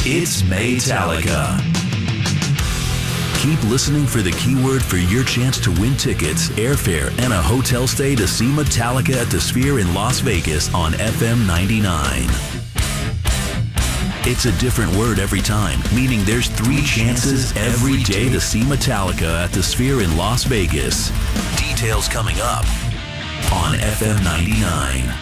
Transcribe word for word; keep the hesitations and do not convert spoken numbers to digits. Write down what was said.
It's Maytallica. Keep listening for the keyword for your chance to win tickets, airfare, and a hotel stay to see Metallica at the Sphere in Las Vegas on F M ninety-nine. It's a different word every time, meaning there's three chances every day to see Metallica at the Sphere in Las Vegas. Details coming up on F M ninety-nine.